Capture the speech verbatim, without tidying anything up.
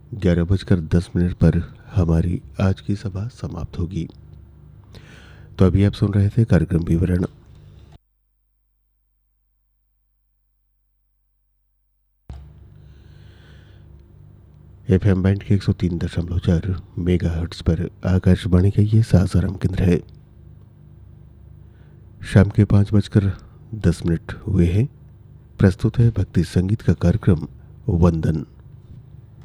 ग्यारह बजकर दस मिनट पर हमारी आज की सभा समाप्त होगी। तो अभी आप सुन रहे थे कार्यक्रम विवरण। एफ एम बैंड के एक सौ तीन दशमलव चार मेगा हर्ट्स पर आकाशवाणी का ये सासाराम केंद्र है। शाम के पाँच बजकर दस मिनट हुए हैं। प्रस्तुत है भक्ति संगीत का कार्यक्रम वंदन।